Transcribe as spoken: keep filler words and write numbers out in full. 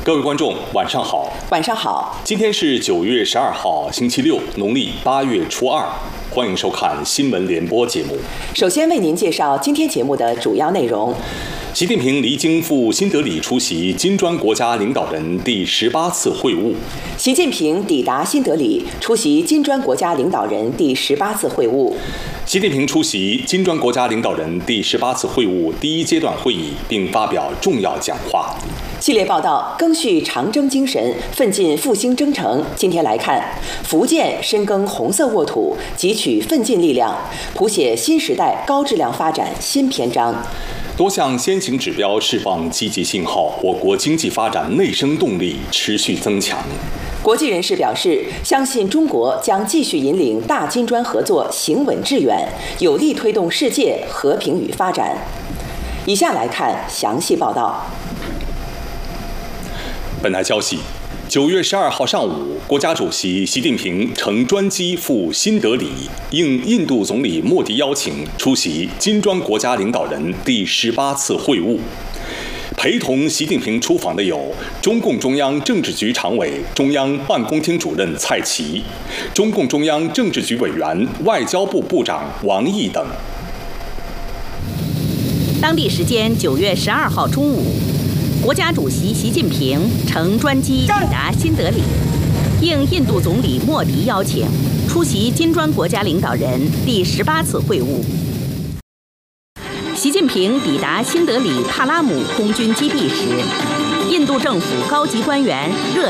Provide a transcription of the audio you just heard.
各位观众，晚上好。 晚上好。 今天是九月十二号，星期六，农历八月初二。欢迎收看新闻联播节目。 首先为您介绍今天节目的主要内容。 习近平离京赴新德里出席金砖国家领导人第十八次会晤。 习近平抵达新德里出席金砖国家领导人第十八次会晤。 习近平出席金砖国家领导人第十八次会晤第一阶段会议，并发表重要讲话。 系列报道赓续长征精神，奋进复兴征程。今天来看，福建深耕红色沃土，汲取奋进力量，谱写新时代高质量发展新篇章。 多项先行指标释放积极信号，我国经济发展内生动力持续增强。 国际人士表示，相信中国将继续引领大金砖合作行稳致远，有力推动世界和平与发展。以下来看详细报道。 本台消息，九月十二号上午，国家主席习近平乘专机赴新德里，应印度总理莫迪邀请，出席金砖国家领导人第十八次会晤。陪同习近平出访的有中共中央政治局常委、中央办公厅主任蔡奇，中共中央政治局委员、外交部部长王毅等。 当地时间九月十二号中午，国家主席习近平乘专机抵达新德里，应印度总理莫迪邀请，出席金砖国家领导人第十八次会晤。习近平抵达新德里帕拉姆空军基地时，印度政府高级官员热